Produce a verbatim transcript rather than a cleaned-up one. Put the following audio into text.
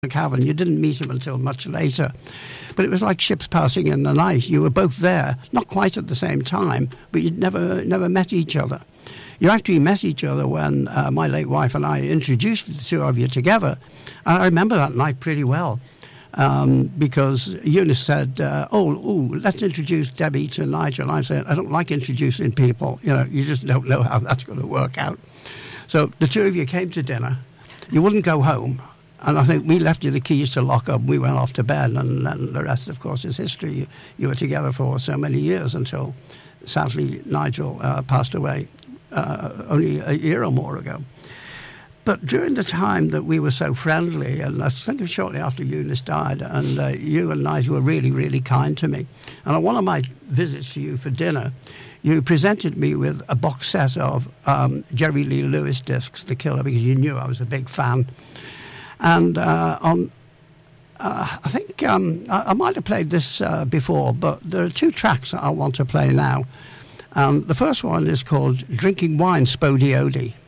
Cavern. You didn't meet him until much later. But it was like ships passing in the night. You were both there, not quite at the same time, but you'd never never met each other. You actually met each other when uh, my late wife and I introduced the two of you together. And I remember that night pretty well, um, because Eunice said, uh, oh, ooh, let's introduce Debbie to Nigel. I said, I don't like introducing people. You know, you just don't know how that's going to work out. So the two of you came to dinner. You wouldn't go home. And I think we left you the keys to lock up. We went off to bed, and, and the rest, of course, is history. You, you were together for so many years until, sadly, Nigel uh, passed away uh, only a year or more ago. But during the time that we were so friendly, and I think it was shortly after Eunice died, and uh, you and Nigel were really, really kind to me. And on one of my visits to you for dinner, you presented me with a box set of um, Jerry Lee Lewis discs, The Killer, because you knew I was a big fan. And uh, on, uh, I think um, I, I might have played this uh, before, but there are two tracks that I want to play now. Um, the first one is called Drinking Wine Spodiodi.